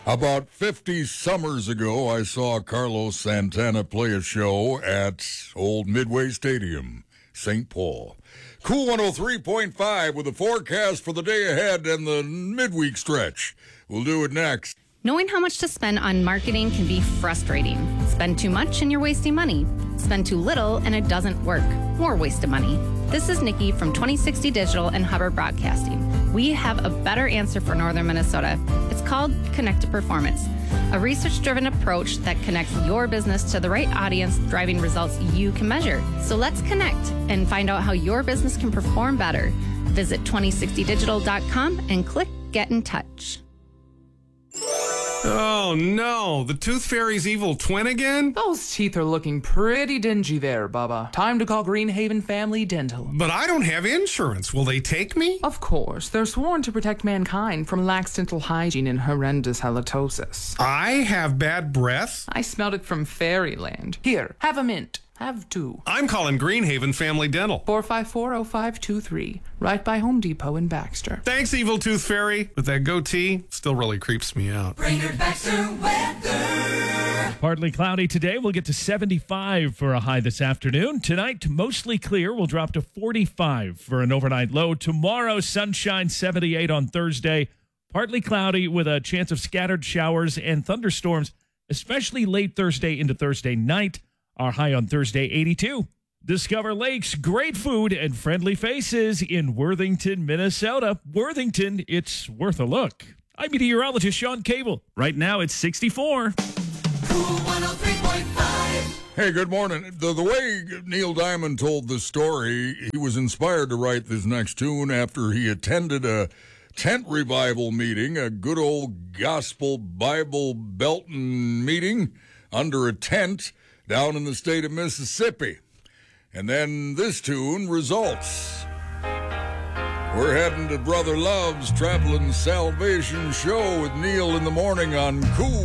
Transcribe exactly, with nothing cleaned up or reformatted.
About fifty summers ago, I saw Carlos Santana play a show at Old Midway Stadium, Saint Paul. Cool one oh three point five with a forecast for the day ahead and the midweek stretch. We'll do it next. Knowing how much to spend on marketing can be frustrating. Spend too much and you're wasting money. Spend too little and it doesn't work. More waste of money. This is Nikki from twenty sixty Digital and Hubbard Broadcasting. We have a better answer for Northern Minnesota. It's called Connected Performance, a research-driven approach that connects your business to the right audience, driving results you can measure. So let's connect and find out how your business can perform better. Visit twenty sixty digital dot com and click Get in Touch. Oh, no. The Tooth Fairy's evil twin again? Those teeth are looking pretty dingy there, Bubba. Time to call Greenhaven Family Dental. But I don't have insurance. Will they take me? Of course. They're sworn to protect mankind from lax dental hygiene and horrendous halitosis. I have bad breath? I smelled it from fairyland. Here, have a mint. Have two. I'm calling Greenhaven Family Dental. four five four oh five two three. Right by Home Depot in Baxter. Thanks, Evil Tooth Fairy. With that goatee, still really creeps me out. Brainerd Baxter weather. Partly cloudy today. We'll get to seventy-five for a high this afternoon. Tonight, mostly clear. We'll drop to forty-five for an overnight low. Tomorrow, sunshine, seventy-eight on Thursday. Partly cloudy with a chance of scattered showers and thunderstorms, especially late Thursday into Thursday night. Our high on Thursday, eighty-two. Discover lakes, great food, and friendly faces in Worthington, Minnesota. Worthington, it's worth a look. I'm meteorologist Sean Cable. Right now, it's sixty-four. Cool one oh three point five. Hey, good morning. The, the way Neil Diamond told the story, he was inspired to write this next tune after he attended a tent revival meeting, a good old gospel Bible Belton meeting under a tent down in the state of Mississippi. And then this tune results. We're heading to Brother Love's Traveling Salvation Show with Neil in the morning on Cool